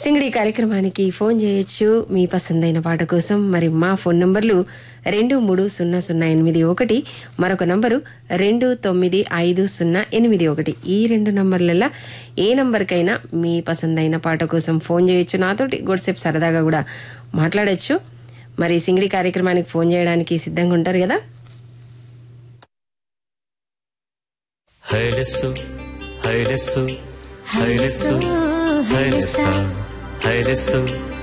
సింగిడి కార్యక్రమానికి ఫోన్ చేయొచ్చు మీ పసందైన పాట కోసం. మరి మా ఫోన్ నంబర్లు 230081, మరొక నంబరు 295081. ఈ 2 నంబర్లలో ఏ నంబర్కైనా మీ పసందైన పాట కోసం ఫోన్ చేయొచ్చు. నాతోటి గొడ్సేపు సరదాగా కూడా మాట్లాడొచ్చు. మరి సింగిడి కార్యక్రమానికి ఫోన్ చేయడానికి సిద్ధంగా ఉంటారు కదా? హైలెస్సు హైలెస్సు హైలెస్సు హైలెస్సా హైలెస్సు